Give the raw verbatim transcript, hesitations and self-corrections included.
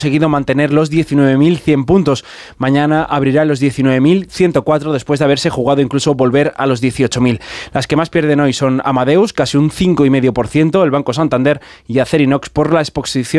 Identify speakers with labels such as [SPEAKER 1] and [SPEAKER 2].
[SPEAKER 1] conseguido mantener los diecinueve mil cien puntos. Mañana abrirá los diecinueve mil ciento cuatro después de haberse jugado incluso volver a los dieciocho mil. Las que más pierden hoy son Amadeus, casi un cinco coma cinco por ciento, el Banco Santander y Acerinox por la exposición